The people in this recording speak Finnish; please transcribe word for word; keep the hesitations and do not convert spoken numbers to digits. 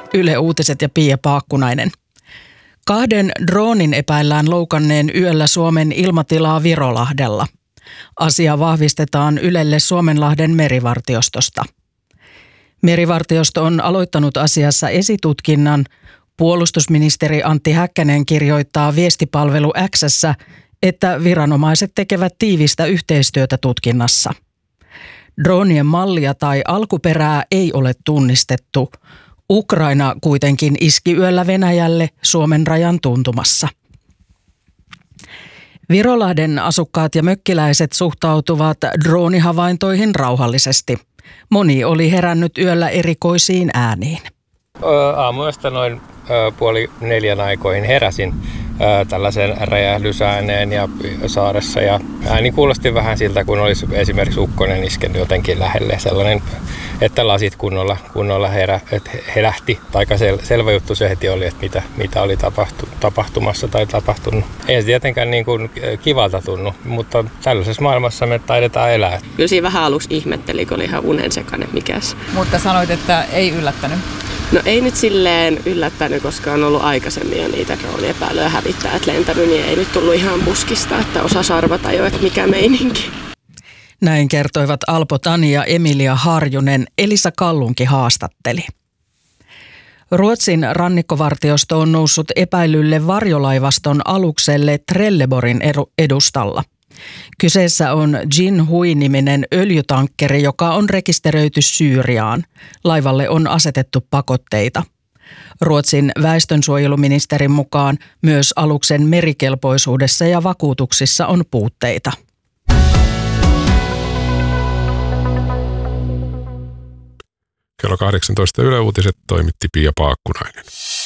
Yle Uutiset ja Pia Paakkunainen. Kahden droonin epäillään loukanneen yöllä Suomen ilmatilaa Virolahdella. Asia vahvistetaan Ylelle Suomenlahden merivartiostosta. Merivartiosto on aloittanut asiassa esitutkinnan. Puolustusministeri Antti Häkkänen kirjoittaa viestipalvelu X:ssä, että viranomaiset tekevät tiivistä yhteistyötä tutkinnassa. Droonien mallia tai alkuperää ei ole tunnistettu. Ukraina kuitenkin iski yöllä Venäjälle Suomen rajan tuntumassa. Virolahden asukkaat ja mökkiläiset suhtautuvat droonihavaintoihin rauhallisesti. Moni oli herännyt yöllä erikoisiin ääniin. Aamuyöstä noin puoli neljän aikoihin heräsin tällaisen räjähdysääneen ja saaressa. Ja ääni kuulosti vähän siltä, kun olisi esimerkiksi ukkonen iskenyt jotenkin lähelle. Sellainen, että lasit kunnolla, kunnolla herä, herähti. Aika sel, selvä juttu se heti oli, että mitä, mitä oli tapahtu, tapahtumassa tai tapahtunut. Ei se tietenkään niin kuin kivalta tunnu, mutta tällaisessa maailmassa me taidetaan elää. Kyllä siinä vähän aluksi ihmetteli, kun oli ihan unen sekainen mikäs. Mutta sanoit, että ei yllättänyt. No ei nyt silleen yllättänyt, koska on ollut aikaisemmin jo niitä drooniepäilyjä hävittää, että lentänyt, niin ei nyt tullut ihan puskista, että osasi arvata jo, että mikä meininki. Näin kertoivat Alpo Tani ja Emilia Harjunen. Elisa Kallunki haastatteli. Ruotsin rannikkovartiosto on noussut epäilylle varjolaivaston alukselle Trelleborgin edustalla. Kyseessä on Jin Hui-niminen öljytankkeri, joka on rekisteröity Syyriaan. Laivalle on asetettu pakotteita. Ruotsin väestönsuojeluministerin mukaan myös aluksen merikelpoisuudessa ja vakuutuksissa on puutteita. Kello kahdeksantoista Yle Uutiset toimitti Pia Paakkunainen.